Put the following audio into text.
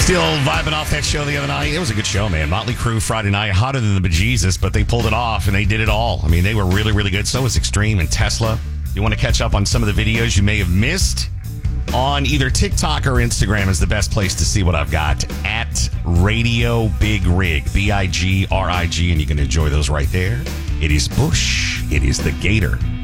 Still vibing off that show the other night. It was a good show, man. Motley Crue Friday night, hotter than the bejesus, but they pulled it off and they did it all. I mean, they were really, really good. So was Extreme and Tesla. If you want to catch up on some of the videos you may have missed on either TikTok or Instagram is the best place to see what I've got at Radio Big Rig, BIGRIG, and you can enjoy those right there. It is Bush. It is the Gator.